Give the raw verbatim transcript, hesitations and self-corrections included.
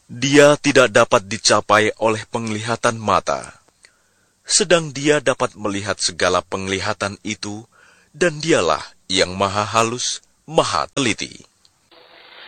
Dia tidak dapat dicapai oleh penglihatan mata, sedang Dia dapat melihat segala penglihatan itu, dan Dialah yang maha halus, maha teliti.